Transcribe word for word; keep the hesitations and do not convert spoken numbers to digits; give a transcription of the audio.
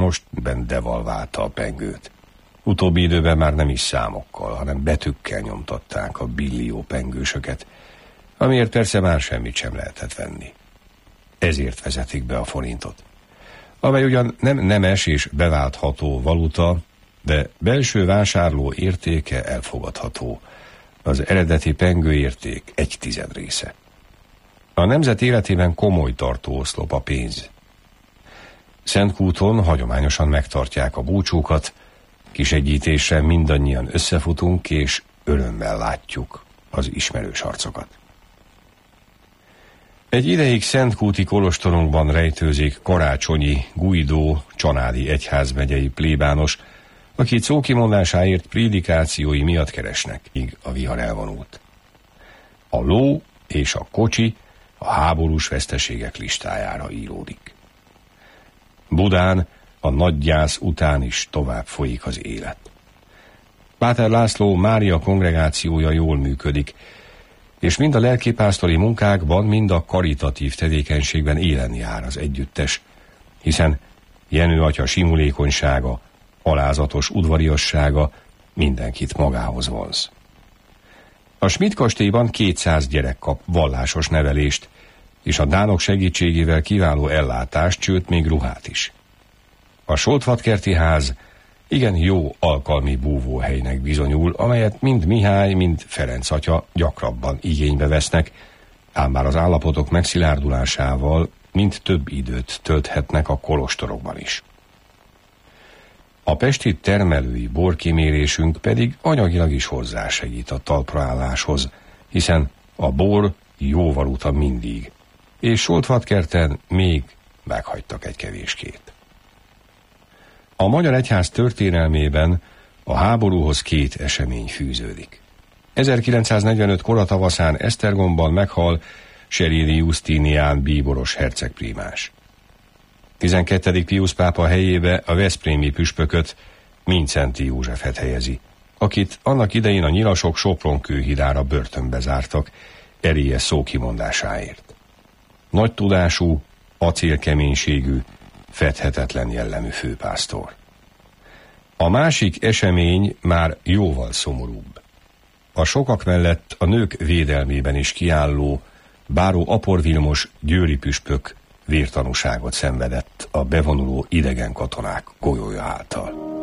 most ben devalválta a pengőt. Utóbbi időben már nem is számokkal, hanem betűkkel nyomtatták a billió pengősöket, amiért persze már semmit sem lehetett venni. Ezért vezetik be a forintot, amely ugyan nem nemes és beváltható valuta, de belső vásárló értéke elfogadható. Az eredeti pengőérték egy tized része. A nemzet életében komoly tartóoszlop a pénz. Szentkúton hagyományosan megtartják a búcsúkat, kisegyítésre mindannyian összefutunk, és örömmel látjuk az ismerős arcokat. Egy ideig Szentkúti kolostorunkban rejtőzik Karácsonyi Guidó csanádi egyházmegyei plébános, akit szókimondásáért prédikációi miatt keresnek, míg a vihar elvonult. A ló és a kocsi a háborús veszteségek listájára íródik. Budán a nagy gyász után is tovább folyik az élet. Páter László Mária kongregációja jól működik, és mind a lelkipásztori munkákban, mind a karitatív tevékenységben élen jár az együttes, hiszen Jenő atya simulékonysága, alázatos udvariassága mindenkit magához vonz. A Schmidt kastélyban kétszáz gyerek kap vallásos nevelést, és a dánok segítségével kiváló ellátást, sőt még ruhát is. A Soltvatkerti ház igen jó alkalmi búvóhelynek bizonyul, amelyet mind Mihály, mind Ferenc atya gyakrabban igénybe vesznek, ám bár az állapotok megszilárdulásával mind több időt tölthetnek a kolostorokban is. A pesti termelői borkimérésünk pedig anyagilag is hozzásegít a talpraálláshoz, hiszen a bor jó valuta mindig, és Soltvatkerten még meghagytak egy kevéskét. A magyar egyház történelmében a háborúhoz két esemény fűződik. ezerkilencszáznegyvenöt koratavaszán Esztergomban meghal Serédi Justinián bíboros hercegprímás. tizenkettedik Piusz pápa helyébe a veszprémi püspököt, Mindszenty Józsefet helyezi, akit annak idején a nyilasok Sopron-kőhidára börtönbe zártak erélyes szókimondásáért. Nagy tudású, acélkeménységű, fedhetetlen jellemű főpásztor. A másik esemény már jóval szomorúbb. A sokak mellett a nők védelmében is kiálló báró Apor Vilmos győri püspök vértanúságot szenvedett a bevonuló idegen katonák golyója által.